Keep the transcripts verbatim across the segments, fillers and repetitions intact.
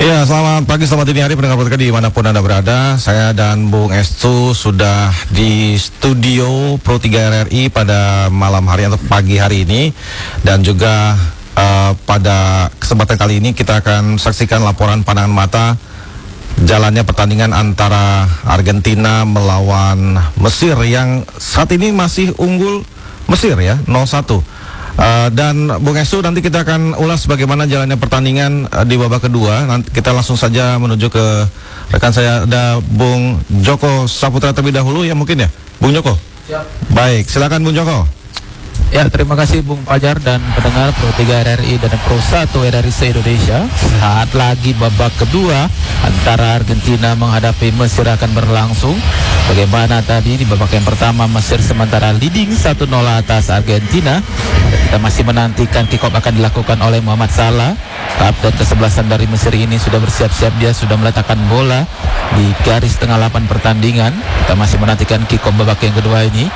Ya, selamat pagi, selamat dini hari pendengar podcast dimanapun Anda berada. Saya dan Bung Estu sudah di studio Pro tiga R R I pada malam hari atau pagi hari ini. Dan juga uh, pada kesempatan kali ini kita akan saksikan laporan pandangan mata jalannya pertandingan antara Argentina melawan Mesir yang saat ini masih unggul Mesir ya, nol satu. Uh, dan Bung Estu, nanti kita akan ulas bagaimana jalannya pertandingan uh, di babak kedua. Nanti kita langsung saja menuju ke rekan saya, ada Bung Joko Saputra terlebih dahulu ya mungkin ya, Bung Joko. Siap. Baik, silakan Bung Joko. Ya, terima kasih Bung Fajar dan pendengar Pro tiga R R I dan Pro satu R R I se-Indonesia. Saat lagi babak kedua antara Argentina menghadapi Mesir akan berlangsung. Bagaimana tadi di babak yang pertama Mesir sementara leading satu nol atas Argentina. Kita masih menantikan kick off akan dilakukan oleh Muhammad Salah. Kapten kesebelasan dari Mesir ini sudah bersiap-siap, dia sudah meletakkan bola di garis tengah lapangan pertandingan. Kita masih menantikan kick off babak yang kedua ini.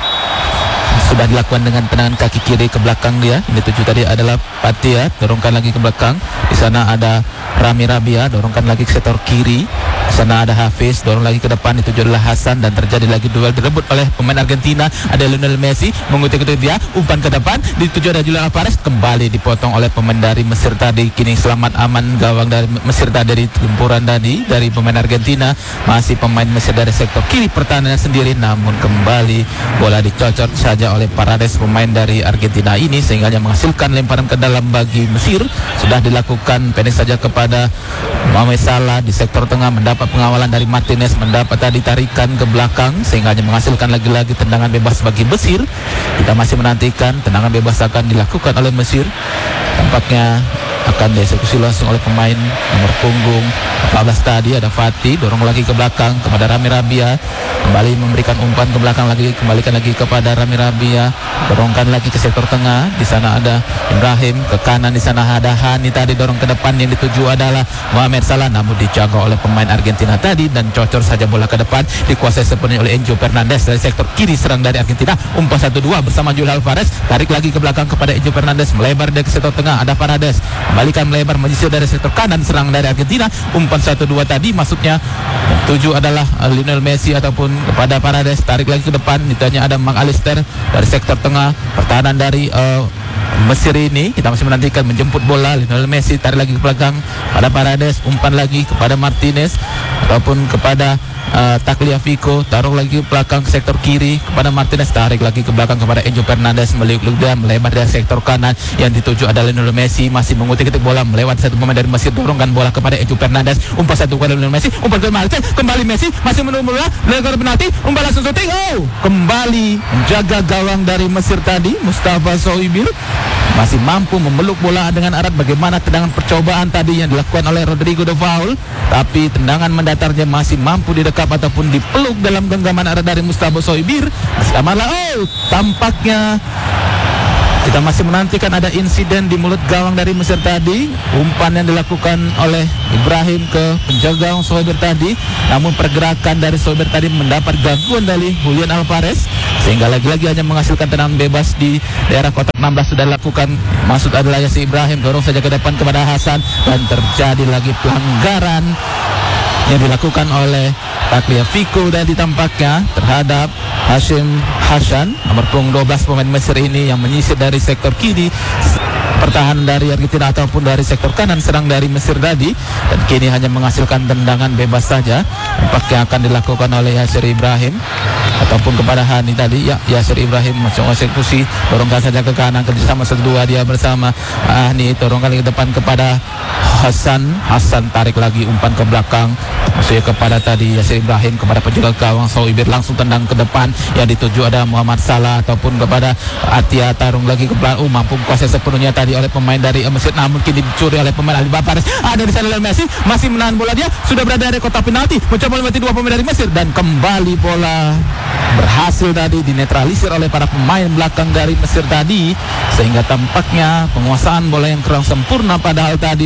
Sudah dilakukan dengan tendangan kaki kiri ke belakang dia. Ini tujuh tadi adalah Patia, dorongkan lagi ke belakang. Di sana ada Rami Rabia, dorongkan lagi ke sektor kiri. Di sana ada Hafiz, dorong lagi ke depan. Itu adalah Hasan dan terjadi lagi duel direbut oleh pemain Argentina. Ada Lionel Messi mengikuti dia, umpan ke depan. Di tujuh ada Julian Alvarez, kembali dipotong oleh pemain dari Mesir tadi. Kini selamat aman gawang dari Mesir tadi dari gempuran tadi dari pemain Argentina. Masih pemain Mesir dari sektor kiri pertahanan sendiri, namun kembali bola dicocok saja oleh Paredes pemain dari Argentina ini sehingga menghasilkan lemparan ke dalam bagi Mesir. Sudah dilakukan pendek saja kepada Mohamed Salah di sektor tengah, mendapat pengawalan dari Martinez, mendapat tadi tarikan ke belakang sehingga menghasilkan lagi-lagi tendangan bebas bagi Mesir. Kita masih menantikan tendangan bebas akan dilakukan oleh Mesir. Tampaknya akan dieksekusi langsung oleh pemain nomor punggung empat belas tadi, ada Fatih, dorong lagi ke belakang kepada Rami Rabia, kembali memberikan umpan ke belakang lagi, kembalikan lagi kepada Rami Rabia, dorongkan lagi ke sektor tengah. Di sana ada Ibrahim, ke kanan di sana ada Hani tadi, dorong ke depan, yang dituju adalah Mohamed Salah, namun dijaga oleh pemain Argentina tadi dan cocor saja bola ke depan, dikuasai sepenuhnya oleh Enzo Fernandez dari sektor kiri serang dari Argentina. Umpan satu dua bersama Julian Alvarez, tarik lagi ke belakang kepada Enzo Fernandez, melebar dari sektor tengah, ada Paredes, kembalikan melebar menyisir dari sektor kanan serang dari Argentina. Umpan satu dua tadi masuknya tujuh adalah uh, Lionel Messi ataupun kepada Paredes, tarik lagi ke depan, ditanya ada Mang Alister dari sektor tengah pertahanan dari uh, Mesir ini. Kita masih menantikan menjemput bola, Lionel Messi tarik lagi ke belakang pada Paredes, umpan lagi kepada Martinez ataupun kepada Uh, Tagliafico, taruh lagi ke belakang ke sektor kiri kepada Martinez, tarik lagi ke belakang kepada Enzo Fernandez, meliuk-liuk dia melebar dari sektor kanan, yang dituju adalah Lionel Messi, masih mengutik-utik bola melewati satu pemain dari Mesir, dorongkan bola kepada Enzo Fernandez, umpan satu kepada Lionel Messi, umpan ke Martinez, kembali Messi masih menunggu bola, lebar penalti, umpan langsung syuting, oh kembali menjaga gawang dari Mesir tadi, Mustafa Sohibir masih mampu memeluk bola dengan erat. Bagaimana tendangan percobaan tadi yang dilakukan oleh Rodrigo de Paul, tapi tendangan mendatarnya masih mampu didekap ataupun dipeluk dalam genggaman erat dari Mustafa Sohibir. Masih amanlah, oh tampaknya kita masih menantikan ada insiden di mulut gawang dari Mesir tadi. Umpan yang dilakukan oleh Ibrahim ke penjaga gawang Sohibir tadi, namun pergerakan dari Sohibir tadi mendapat gangguan dari Julian Alvarez sehingga lagi-lagi hanya menghasilkan tendangan bebas di daerah kotak enam belas. Sudah dilakukan, maksud adalah Yasir Ibrahim, dorong saja ke depan kepada Hasan dan terjadi lagi pelanggaran yang dilakukan oleh Tagliafico dan ditampaknya terhadap Hashim Hassan, nomor punggung dua belas pemain Mesir ini yang menyisir dari sektor kiri pertahanan dari Argentina ataupun dari sektor kanan serang dari Mesir tadi, dan kini hanya menghasilkan tendangan bebas saja. Nampaknya akan dilakukan oleh Yasir Ibrahim ataupun kepada Hani tadi. Ya, Yasir Ibrahim masuk eksekusi, dorongkan saja ke kanan kerjasama kedua dia bersama Hani, dorongkan ke depan kepada Hasan. Hasan tarik lagi umpan ke belakang, maksudnya kepada tadi Yasir Ibrahim, kepada penjaga gawang Sohibir, langsung tendang ke depan yang dituju ada Muhammad Salah ataupun kepada Atia, tarung lagi ke belakang, uh, mampu kuasai sepenuhnya tadi oleh pemain dari Mesir, namun kini dicuri oleh pemain Ali Paredes. Ada di sana Lionel Messi masih menahan bola, dia sudah berada di kotak penalti, mencoba melewati dua pemain dari Mesir dan kembali bola berhasil tadi dinetralisir oleh para pemain belakang dari Mesir tadi, sehingga tampaknya penguasaan bola yang kurang sempurna padahal tadi mendapat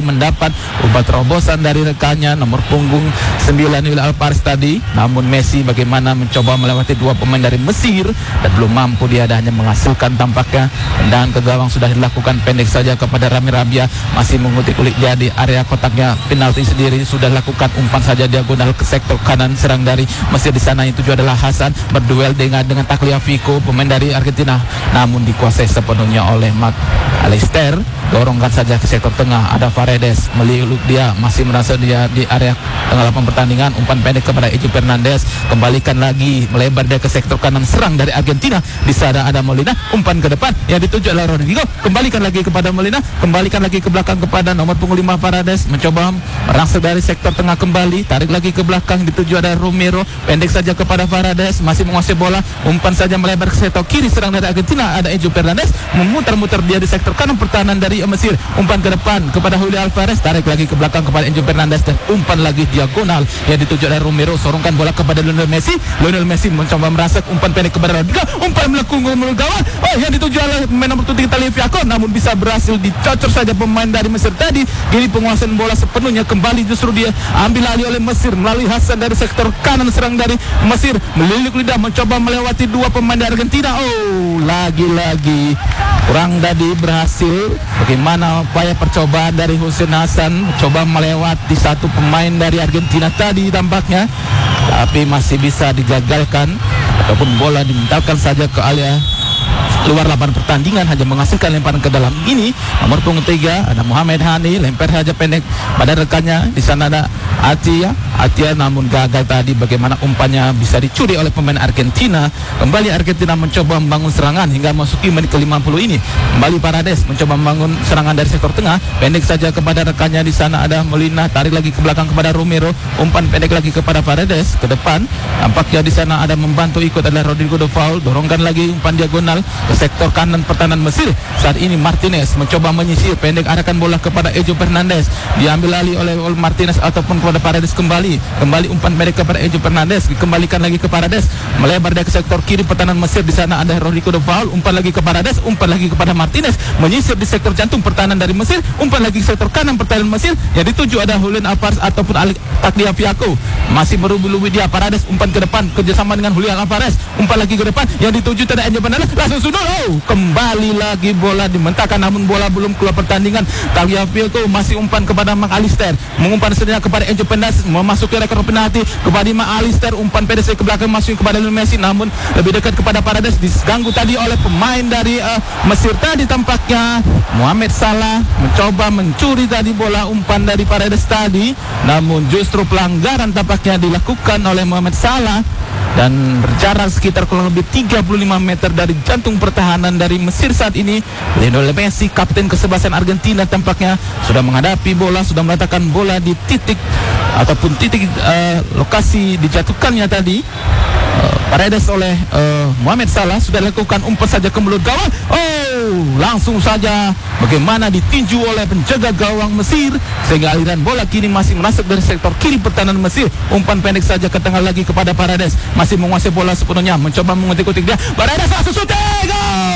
depan. Umpan terobosan dari rekannya nomor punggung sembilan Will Alvarez tadi. Namun Messi bagaimana mencoba melewati dua pemain dari Mesir dan belum mampu, dia ada hanya menghasilkan tampaknya. Tendangan ke gawang sudah dilakukan pendek saja kepada Rami Rabia, masih mengutik-ulik dia di area kotaknya penalti sendiri. Sudah lakukan umpan saja diagonal ke sektor kanan serang dari Mesir. Di sana itu juga adalah Hasan berduel dengan dengan Tagliafico pemain dari Argentina, namun dikuasai sepenuhnya oleh Mac Alister. Dorongkan saja ke sektor tengah, ada Paredes meliuk dia, masih merasa dia di area tengah lapangan pertandingan. Umpan pendek kepada Ejo Fernandez, kembalikan lagi melebar dia ke sektor kanan serang dari Argentina. Di sana ada Molina, umpan ke depan yang dituju oleh Rodrigo, kembalikan lagi kepada Molina, kembalikan lagi ke belakang kepada nomor punggung lima Paredes, mencoba merangsek dari sektor tengah kembali, tarik lagi ke belakang, dituju ada Romero, pendek saja kepada Paredes, masih menguasai bola, umpan saja melebar ke sektor kiri serang dari Argentina. Ada Ejo Fernandez memutar-mutar dia di sektor kanan pertahanan dari Mesir, umpan ke depan kepada Julio Alvarez, tarik lagi ke belakang kepada Ejo Fernandez dan umpan lagi diagonal yang dituju oleh Romero, sorongkan bola kepada Lionel Messi. Lionel Messi mencoba merangsek, umpan pendek kepada Rodrigo, umpan melengkung mulut gawang, oh yang dituju oleh pemain nomor tujuh Tagliafico, namun bisa berhasil dicocor saja pemain dari Mesir tadi. Kini penguasaan bola sepenuhnya kembali justru dia ambil alih oleh Mesir melalui Hasan dari sektor kanan serang dari Mesir, melilik lidah mencoba melewati dua pemain dari Argentina. Oh, lagi-lagi kurang tadi berhasil. Bagaimana upaya percobaan dari Hussein Hasan mencoba melewati satu pemain dari Argentina tadi tampaknya, tapi masih bisa digagalkan ataupun bola dimintakan saja ke area keluar lapangan pertandingan, hanya menghasilkan lemparan ke dalam. Ini nomor punggung tiga ada Muhammad Hani, lempar saja pendek pada rekannya. Di sana ada Atia, Atia namun gagal tadi. Bagaimana umpannya bisa dicuri oleh pemain Argentina. Kembali Argentina mencoba membangun serangan hingga masuki menit ke lima puluh ini. Kembali Paredes mencoba membangun serangan dari sektor tengah, pendek saja kepada rekannya. Di sana ada Molina, tarik lagi ke belakang kepada Romero, umpan pendek lagi kepada Paredes ke depan. Nampaknya di sana ada membantu ikut adalah Rodrigo de Paul, dorongkan lagi umpan diagonal ke sektor kanan pertahanan Mesir. Saat ini Martinez mencoba menyisir, pendek arahkan bola kepada Ejo Fernandez, diambil alih oleh Martinez ataupun kepada Paredes. Kembali kembali umpan pendek kepada Ejo Fernandez, dikembalikan lagi ke Paredes, melebar dia ke sektor kiri pertahanan Mesir. Di sana ada Rodrigo de Paul, umpan lagi ke Paredes, umpan lagi kepada Martinez, menyisir di sektor jantung pertahanan dari Mesir, umpan lagi ke sektor kanan pertahanan Mesir yang dituju ada Julian Alvarez ataupun Tagliafico, masih merubi-lubi dia. Paredes umpan ke depan kerjasama dengan Julian Alvarez, umpan lagi ke depan yang dituju pada Ejo Fernandez, langsung sudah. Oh, kembali lagi bola dimentahkan namun bola belum keluar pertandingan. Tagliafico masih umpan kepada Mac Alister, mengumpan sedia kepada Ejo Fernandez, memasuki rekor penalti kepada Mac Alister, umpan pendek ke belakang masuk kepada Lionel Messi, namun lebih dekat kepada Paredes, diganggu tadi oleh pemain dari uh, Mesir tadi tampaknya. Mohamed Salah mencoba mencuri tadi bola umpan dari Paredes tadi, namun justru pelanggaran tampaknya dilakukan oleh Mohamed Salah dan berjarak sekitar kurang lebih tiga puluh lima meter dari jantung pertahanan dari Mesir saat ini. Lionel Messi, kapten kesebelasan Argentina, tampaknya sudah menghadapi bola, sudah meletakkan bola di titik ataupun titik uh, lokasi dijatuhkannya tadi uh, Paredes oleh uh, Mohamed Salah. Sudah lakukan umpan saja ke mulut gawang. Oh, langsung saja bagaimana ditinju oleh penjaga gawang Mesir sehingga aliran bola kini masih merasuk dari sektor kiri pertahanan Mesir. Umpan pendek saja ke tengah lagi kepada Paredes, masih menguasai bola sepenuhnya, mencoba mengutik-utik dia. Paredes langsung syuting, gol!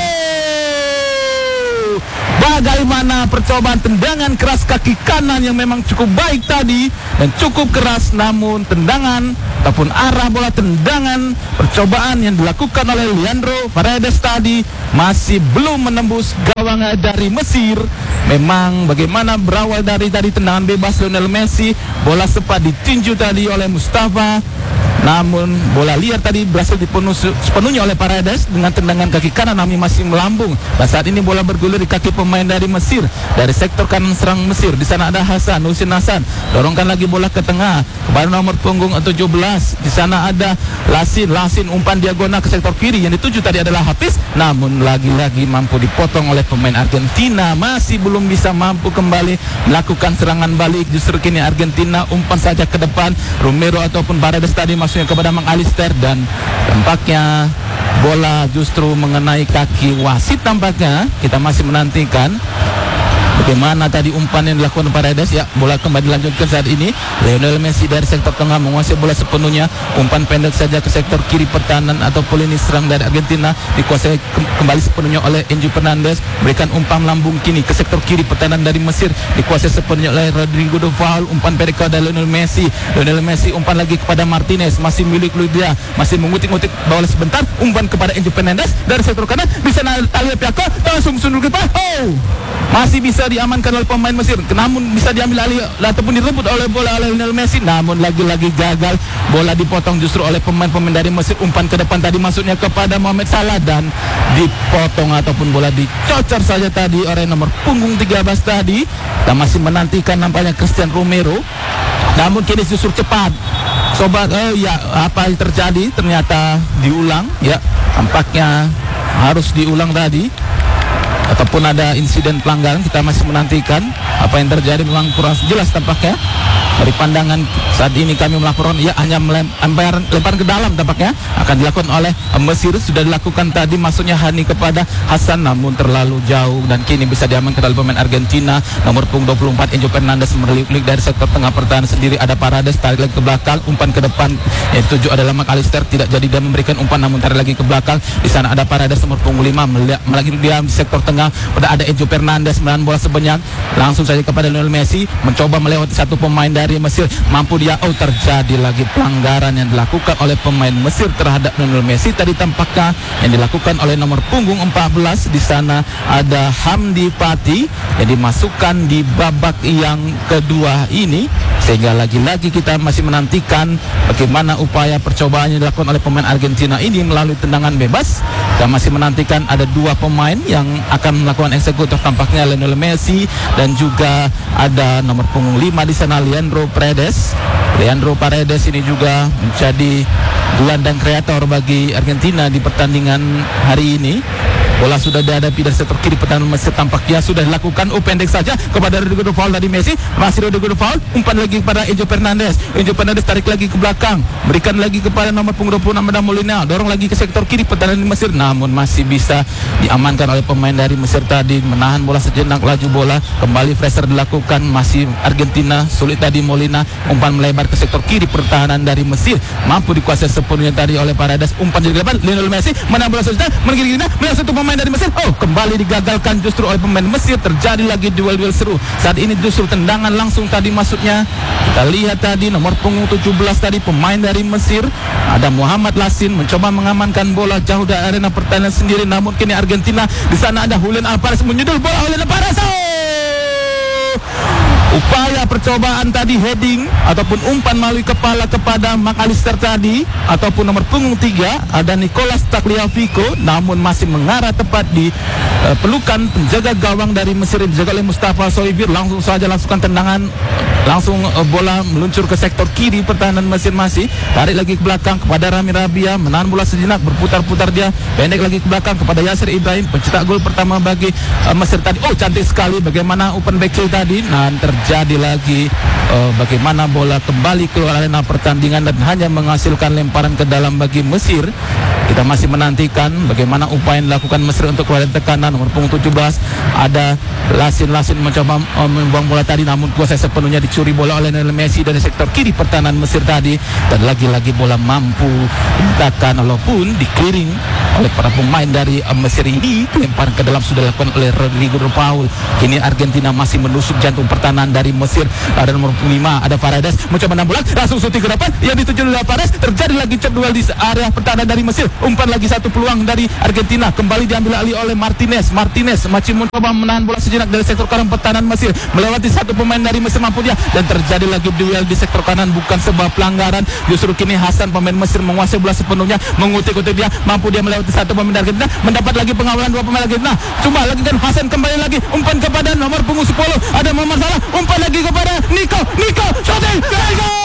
Bagaimana percobaan tendangan keras kaki kanan yang memang cukup baik tadi dan cukup keras, namun tendangan ataupun arah bola tendangan percobaan yang dilakukan oleh Leandro Paredes tadi masih belum menembus gawang dari Mesir. Memang bagaimana berawal dari tadi tendangan bebas Lionel Messi, bola sempat ditinju tadi oleh Mustafa, namun bola liar tadi berhasil dipenuh sepenuhnya oleh Paredes dengan tendangan kaki kanan, namun masih melambung. Dan saat ini bola bergulir di kaki pemain dari Mesir, dari sektor kanan serang Mesir. Di sana ada Hasan, Hussein Hasan, dorongkan lagi bola ke tengah kepada nomor punggung tujuh belas. Di sana ada Lasin, Lasin umpan diagonal ke sektor kiri yang dituju tadi adalah Hafiz, namun lagi-lagi mampu dipotong oleh pemain Argentina. Masih belum bisa mampu kembali melakukan serangan balik. Justru kini Argentina umpan saja ke depan. Romero ataupun Paredes tadi masuknya kepada Mac Alister dan tampaknya bola justru mengenai kaki wasit. Tampaknya kita masih menantikan Bagaimana tadi umpan yang dilakukan Paredes, ya bola kembali dilanjutkan saat ini. Lionel Messi dari sektor tengah menguasai bola sepenuhnya, umpan pendek saja ke sektor kiri pertahanan ataupun lini serang dari Argentina, dikuasai ke- kembali sepenuhnya oleh Enzo Fernandez, berikan umpan lambung kini ke sektor kiri pertahanan dari Mesir, dikuasai sepenuhnya oleh Rodrigo de Paul, umpan pendek kepada Lionel Messi. Lionel Messi umpan lagi kepada Martinez, masih milik Ludia, masih mengutik-ngutik bola sebentar, umpan kepada Enzo Fernandez dari sektor kanan, di sana Talia Piako langsung sundul ke depan. Oh, masih bisa diamankan oleh pemain Mesir, namun bisa diambil alih ataupun direbut oleh bola oleh Lionel Messi, namun lagi-lagi gagal, bola dipotong justru oleh pemain-pemain dari Mesir. Umpan ke depan tadi masuknya kepada Mohamed Salah dan dipotong ataupun bola dicocor saja tadi oleh nomor punggung tiga belas tadi. Dan masih menantikan nampaknya Christian Romero, namun kini justru cepat. Sobat, oh ya, apa yang terjadi? Ternyata diulang, ya, tampaknya harus diulang tadi, ataupun ada insiden pelanggaran. Kita masih menantikan apa yang terjadi, memang kurang jelas tampaknya dari pandangan saat ini kami melaporkan, ya hanya melempar lempar ke dalam tampaknya akan dilakukan oleh Mesir. Sudah dilakukan tadi, masuknya Hani kepada Hasan namun terlalu jauh dan kini bisa diamankan oleh pemain Argentina nomor punggung dua puluh empat Enzo Fernandez, meliuk-liuk dari sektor tengah pertahanan sendiri. Ada Paredes, tarik lagi ke belakang, umpan ke depan yang tujuh adalah McAllister, tidak jadi dia memberikan umpan namun tarik lagi ke belakang. Di sana ada Paredes nomor punggung lima, melagi dia di sektor tengah. Udah ada Enzo Fernandez menahan bola sebanyak, langsung saja kepada Lionel Messi, mencoba melewati satu pemain dari Mesir, mampu dia. Oh, terjadi lagi pelanggaran yang dilakukan oleh pemain Mesir terhadap Lionel Messi tadi tampaknya yang dilakukan oleh nomor punggung empat belas. Di sana ada Hamdi Pati yang dimasukkan di babak yang kedua ini, sehingga lagi-lagi kita masih menantikan bagaimana upaya percobaan yang dilakukan oleh pemain Argentina ini melalui tendangan bebas. Kita masih menantikan ada dua pemain yang akan melakukan eksekutor, tampaknya Lionel Messi dan juga ada nomor punggung lima di sana Leandro Paredes. Leandro Paredes ini juga menjadi gelandang kreator bagi Argentina di pertandingan hari ini. Bola sudah dihadapi dari sektor kiri pertahanan Mesir, tampaknya sudah dilakukan. Oh, pendek saja kepada Rodrigo de Paul dari Messi, masih Rodrigo de Paul, umpan lagi kepada Enzo Fernandez. Enzo Fernandez tarik lagi ke belakang, berikan lagi kepada nomor punggung dua puluh enam Adam Molina, dorong lagi ke sektor kiri pertahanan Mesir, namun masih bisa diamankan oleh pemain dari Mesir tadi, menahan bola sejenak, laju bola kembali pressure dilakukan, masih Argentina sulit tadi. Molina umpan melebar ke sektor kiri pertahanan dari Mesir, mampu dikuasai sepenuhnya tadi oleh Paredes. Umpan jadi depan, Lionel Messi menahan bola sejenak, mengirim melihat satu pemain dari Mesir. Oh, kembali digagalkan justru oleh pemain Mesir. Terjadi lagi duel-duel seru saat ini, justru tendangan langsung tadi masuknya. Kita lihat tadi nomor punggung tujuh belas tadi pemain dari Mesir, ada Muhammad Lasin, mencoba mengamankan bola jauh dari arena pertahanan sendiri, namun kini Argentina. Di sana ada Julian Alvarez, menyundul bola Julian Alvarez. Oh! Upaya percobaan tadi heading ataupun umpan melalui kepala kepada McAllister tadi, ataupun nomor punggung tiga ada Nicolas Tagliafico, namun masih mengarah tepat di uh, pelukan penjaga gawang dari Mesir yang dijaga oleh Mustafa Soibir. Langsung saja langsungkan tendangan, langsung uh, bola meluncur ke sektor kiri pertahanan Mesir, masih tarik lagi ke belakang kepada Rami Rabia, menahan bola sejenak, berputar-putar dia, pendek lagi ke belakang kepada Yasir Ibrahim, pencetak gol pertama bagi uh, Mesir tadi. Oh, cantik sekali bagaimana open back kill tadi. Nah, terjadi lagi uh, bagaimana bola kembali keluar arena pertandingan dan hanya menghasilkan lemparan ke dalam bagi Mesir. Kita masih menantikan bagaimana upaya yang dilakukan Mesir untuk keluar dari tekanan. Nomor punggung tujuh belas ada Lasin-Lasin mencoba uh, membuang bola tadi, namun kuasa sepenuhnya dicuri bola oleh Lionel Messi dari sektor kiri pertahanan Mesir tadi, dan lagi-lagi bola mampu ditekan walaupun di clearing oleh para pemain dari uh, Mesir ini. Lemparan ke dalam sudah dilakukan oleh Rodrigo de Paul. Kini Argentina masih menusuk jantung pertahanan dari Mesir. Ada nomor lima ada Paredes, mencoba enam bola, langsung shooting ke depan yang dituju oleh Paredes. Terjadi lagi cek duel di area pertahanan dari Mesir. Umpan lagi satu peluang dari Argentina, kembali diambil alih oleh Martinez. Martinez masih mencoba menahan bola sejenak dari sektor kanan pertahanan Mesir, melewati satu pemain dari Mesir, mampu dia, dan terjadi lagi duel di sektor kanan, bukan sebuah pelanggaran. Justru kini Hasan pemain Mesir menguasai bola sepenuhnya, mengutik-utik dia, mampu dia melewati satu pemain dari Argentina, mendapat lagi pengawalan dua pemain Argentina. Cuma lagi kan Hasan kembali lagi, umpan kepada nomor punggung sepuluh ada Muhammad Salah, umpan lagi kepada Nico, Nico, shooting, gol!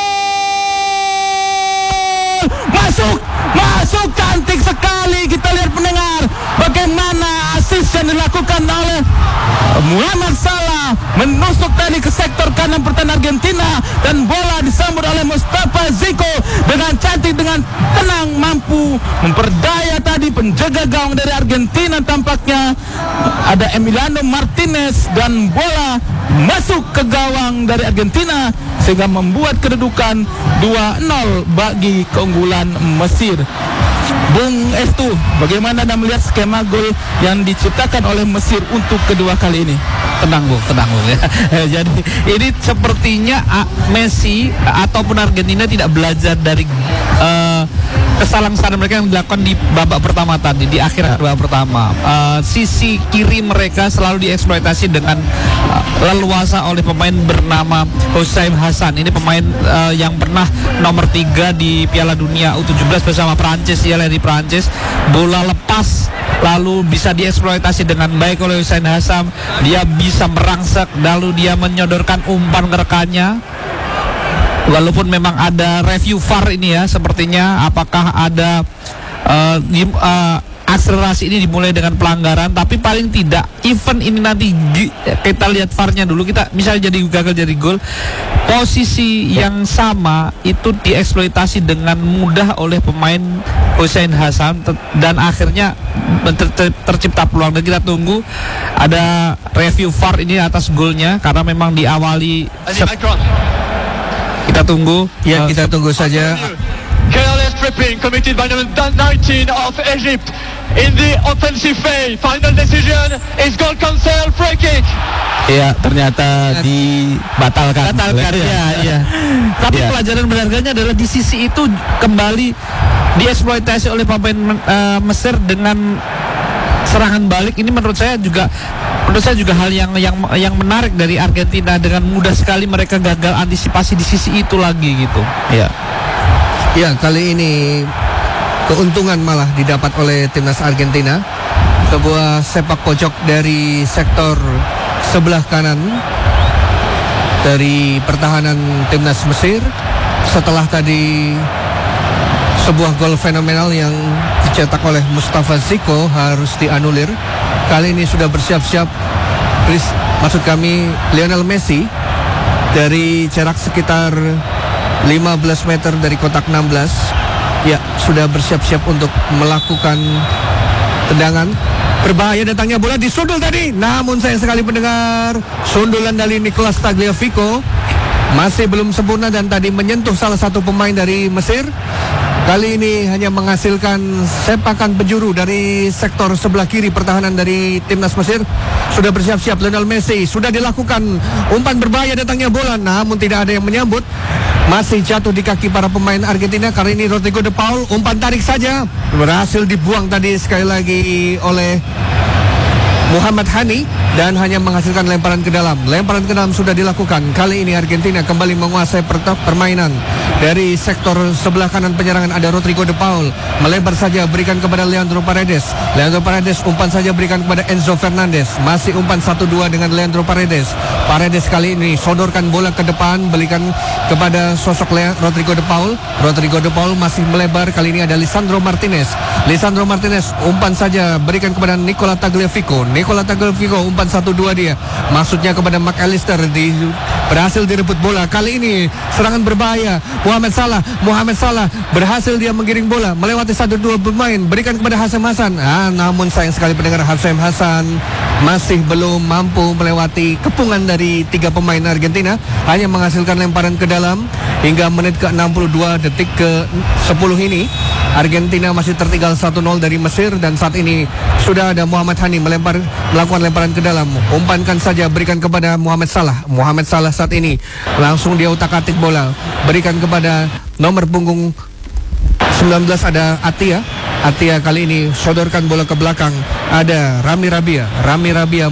Masuk, masuk, cantik sekali. Kita lihat pendengar bagaimana assist yang dilakukan oleh Muhammad Salah menusuk tadi ke sektor kanan pertahanan Argentina dan bola disambut oleh Mustafa Ziko dengan cantik, dengan tenang, mampu memperdaya tadi penjaga gawang dari Argentina. Tampaknya ada Emiliano Martinez dan bola masuk ke gawang dari Argentina sehingga membuat kedudukan dua nol bagi keunggulan Mesir. Bung Estu, bagaimana Anda melihat skema gol yang diciptakan oleh Mesir untuk kedua kali ini? Tenang Bung, tenang Bung ya. Jadi ini sepertinya uh, Messi uh, ataupun Argentina tidak belajar dari uh, kesalahan-kesalahan mereka yang dilakukan di babak pertama tadi, di akhir babak pertama. Uh, sisi kiri mereka selalu dieksploitasi dengan uh, leluasa oleh pemain bernama Hossein Hassan. Ini pemain uh, yang pernah nomor tiga di Piala Dunia U tujuh belas bersama Prancis, ia dari Prancis. Bola lepas lalu bisa dieksploitasi dengan baik oleh Hossein Hassan. Dia bisa merangsek, lalu dia menyodorkan umpan ke rekannya. Walaupun memang ada review V A R ini ya, sepertinya apakah ada uh, di, uh, akselerasi ini dimulai dengan pelanggaran, tapi paling tidak event ini nanti kita lihat V A R-nya dulu, kita misalnya jadi gagal jadi gol, posisi yang sama itu dieksploitasi dengan mudah oleh pemain Hossein Hassan dan akhirnya ter ter tercipta peluang. Dan kita tunggu ada review V A R ini atas golnya karena memang diawali. Kita tunggu. Ya, kita tunggu saja. Careless tripping committed by number nineteen of Egypt in the offensive phase. Final decision is goal cancel, free kick. Ya, ternyata dibatalkan. Batalkan ya, ya. Tapi ya. Pelajaran berharganya adalah di sisi itu kembali dieksploitasi oleh pemain uh, Mesir dengan serangan balik. Ini menurut saya juga menurut saya juga hal yang yang yang menarik dari Argentina. Dengan mudah sekali mereka gagal antisipasi di sisi itu lagi gitu. Ya. Ya, kali ini keuntungan malah didapat oleh timnas Argentina. Sebuah sepak pojok dari sektor sebelah kanan dari pertahanan timnas Mesir. Setelah tadi sebuah gol fenomenal yang dicetak oleh Mustafa Ziko harus dianulir. Kali ini sudah bersiap-siap, please, maksud kami Lionel Messi, dari jarak sekitar lima belas meter dari kotak enam belas. Ya, sudah bersiap-siap untuk melakukan tendangan. Berbahaya datangnya bola, disundul tadi. Namun sayang sekali pendengar, sundulan dari Nicolas Tagliafico masih belum sempurna dan tadi menyentuh salah satu pemain dari Mesir. Kali ini hanya menghasilkan sepakan penjuru dari sektor sebelah kiri pertahanan dari timnas Mesir. Sudah bersiap-siap Lionel Messi, sudah dilakukan umpan berbahaya datangnya bola, namun tidak ada yang menyambut. Masih jatuh di kaki para pemain Argentina. Kali ini Rodrigo de Paul, umpan tarik saja, berhasil dibuang tadi sekali lagi oleh Muhammad Hani dan hanya menghasilkan lemparan ke dalam. Lemparan ke dalam sudah dilakukan. Kali ini Argentina kembali menguasai permainan. Dari sektor sebelah kanan penyerangan ada Rodrigo de Paul, melebar saja berikan kepada Leandro Paredes. Leandro Paredes umpan saja berikan kepada Enzo Fernandez. Masih umpan satu dua dengan Leandro Paredes. Paredes kali ini sodorkan bola ke depan, berikan kepada sosok Le Rodrigo de Paul. Rodrigo de Paul masih melebar, kali ini ada Lisandro Martinez. Lisandro Martinez umpan saja berikan kepada Nicolas Tagliafico. Nicolas Tagliafico umpan satu dua dia, maksudnya kepada McAllister, di, berhasil direbut bola. Kali ini serangan berbahaya. Muhammad Salah, Muhammad Salah berhasil dia menggiring bola melewati satu dua pemain, berikan kepada Hashim Hassan. Ah, namun sayang sekali pendengar, Hashim Hassan masih belum mampu melewati kepungan dari tiga pemain Argentina, hanya menghasilkan lemparan ke dalam. Hingga menit ke enam puluh dua, detik ke sepuluh ini Argentina masih tertinggal satu nol dari Mesir. Dan saat ini sudah ada Muhammad Hani melempar, melakukan lemparan ke dalam. Umpankan saja, berikan kepada Muhammad Salah. Muhammad Salah saat ini langsung dia utak-atik bola, berikan kepada nomor punggung sembilan belas ada Atia. Atia kali ini sodorkan bola ke belakang, ada Rami Rabia. Rami Rabia